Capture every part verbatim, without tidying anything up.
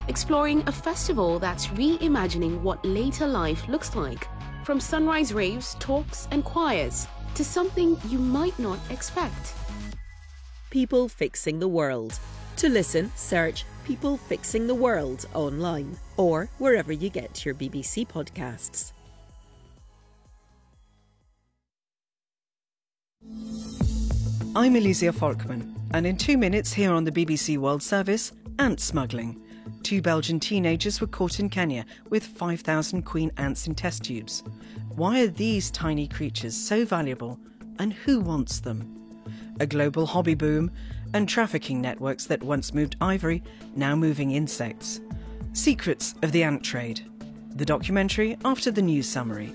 exploring a festival that's reimagining what later life looks like. From sunrise raves, talks and choirs to something you might not expect. People Fixing the World. To listen, search People Fixing the World online or wherever you get your B B C podcasts. I'm Elysia Folkman, and in two minutes here on the B B C World Service, ant smuggling. Two Belgian teenagers were caught in Kenya with five thousand queen ants in test tubes. Why are these tiny creatures so valuable, and who wants them? A global hobby boom, and trafficking networks that once moved ivory, now moving insects. Secrets of the ant trade. The documentary after the news summary.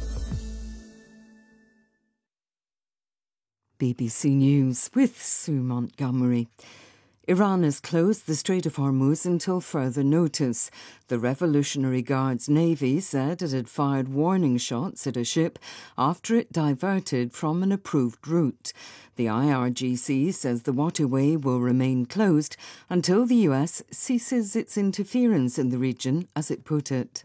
B B C News with Sue Montgomery. Iran has closed the Strait of Hormuz until further notice. The Revolutionary Guard's Navy said it had fired warning shots at a ship after it diverted from an approved route. The I R G C says the waterway will remain closed until the U S ceases its interference in the region, as it put it.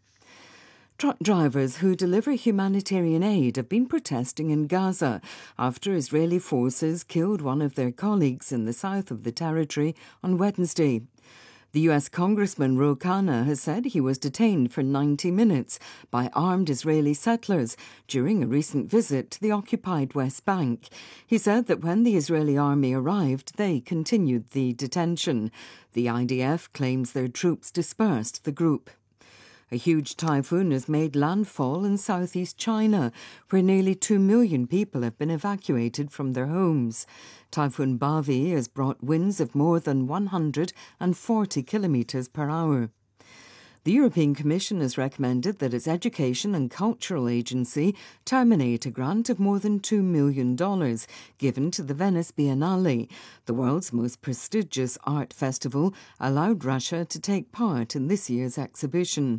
Truck drivers who deliver humanitarian aid have been protesting in Gaza after Israeli forces killed one of their colleagues in the south of the territory on Wednesday. The U S Congressman Ro Khanna has said he was detained for ninety minutes by armed Israeli settlers during a recent visit to the occupied West Bank. He said that when the Israeli army arrived, they continued the detention. The I D F claims their troops dispersed the group. A huge typhoon has made landfall in southeast China, where nearly two million people have been evacuated from their homes. Typhoon Bavi has brought winds of more than one hundred forty kilometres per hour. The European Commission has recommended that its Education and Cultural Agency terminate a grant of more than two million dollars given to the Venice Biennale. The world's most prestigious art festival allowed Russia to take part in this year's exhibition.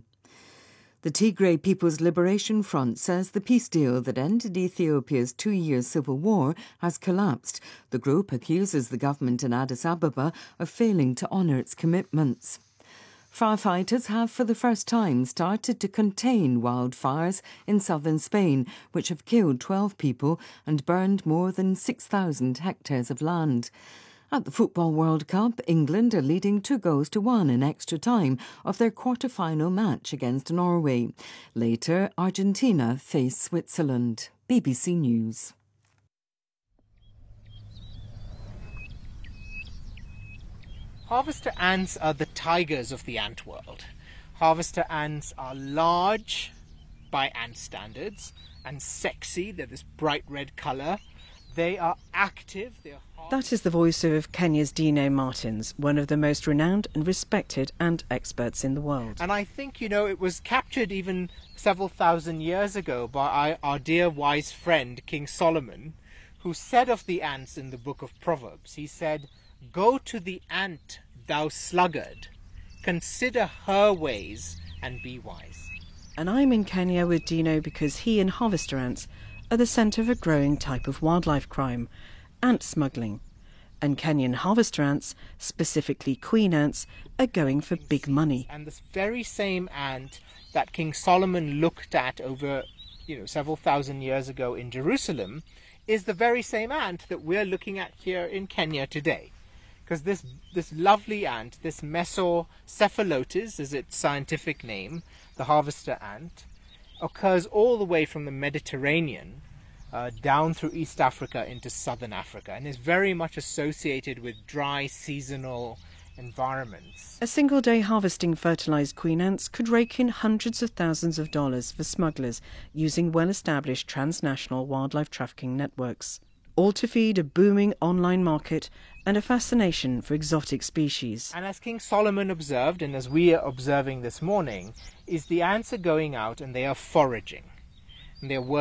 The Tigray People's Liberation Front says the peace deal that ended Ethiopia's two-year civil war has collapsed. The group accuses the government in Addis Ababa of failing to honour its commitments. Firefighters have for the first time started to contain wildfires in southern Spain, which have killed twelve people and burned more than six thousand hectares of land. At the Football World Cup, England are leading two goals to one in extra time of their quarter-final match against Norway. Later, Argentina face Switzerland. B B C News. Harvester ants are the tigers of the ant world. Harvester ants are large by ant standards and sexy. They're this bright red colour. They are active. They are That is the voice of Kenya's Dino Martins, one of the most renowned and respected ant experts in the world. And I think, you know, it was captured even several thousand years ago by our dear wise friend, King Solomon, who said of the ants in the book of Proverbs, he said, "Go to the ant, thou sluggard, consider her ways and be wise." And I'm in Kenya with Dino because he and harvester ants are the centre of a growing type of wildlife crime, ant smuggling. And Kenyan harvester ants, specifically queen ants, are going for big money. And this very same ant that King Solomon looked at over, you know, several thousand years ago in Jerusalem is the very same ant that we're looking at here in Kenya today. Because this, this lovely ant, this Mesocephalotes is its scientific name, the harvester ant, occurs all the way from the Mediterranean uh, down through East Africa into southern Africa and is very much associated with dry seasonal environments. A single day harvesting fertilised queen ants could rake in hundreds of thousands of dollars for smugglers using well-established transnational wildlife trafficking networks, all to feed a booming online market and a fascination for exotic species. And as King Solomon observed, and as we are observing this morning, is the ants are going out and they are foraging. And they're